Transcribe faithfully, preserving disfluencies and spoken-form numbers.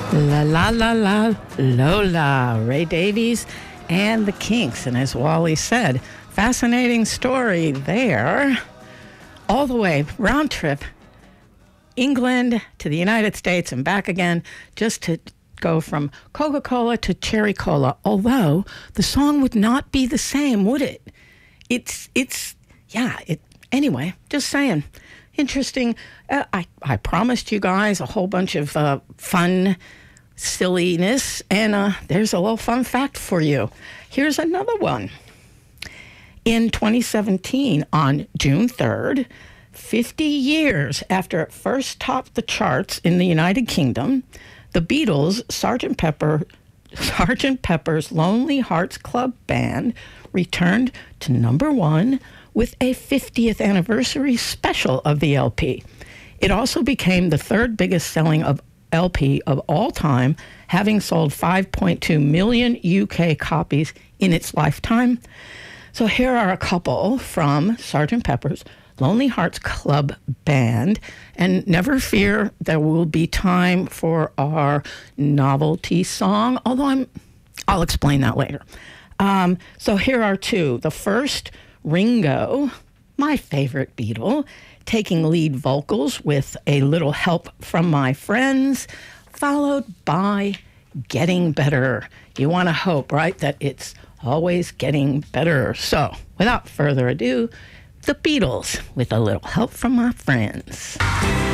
La la la la Lola, Ray Davies and the Kinks. And as Wally said, fascinating story there. All the way, round trip, England to the United States and back again, just to go from Coca-Cola to Cherry Cola. Although the song would not be the same, would it? It's, it's, yeah, it, anyway, just saying. Interesting. Uh, I, I promised you guys a whole bunch of uh, fun silliness, and uh, there's a little fun fact for you. Here's another one. In twenty seventeen, on June third, fifty years after it first topped the charts in the United Kingdom, the Beatles' Sergeant Pepper, Sergeant Pepper's Lonely Hearts Club Band returned to number one with a fiftieth anniversary special of the L P. It also became the third biggest selling of L P of all time, having sold five point two million U K copies in its lifetime. So here are a couple from Sergeant Pepper's Lonely Hearts Club Band. And never fear, there will be time for our novelty song, although I'm, I'll explain that later. Um, so here are two. The first, Ringo, my favorite Beatle, taking lead vocals with A Little Help from My Friends, followed by Getting Better. You want to hope, right, that it's always getting better. So, without further ado, the Beatles with A Little Help from My Friends.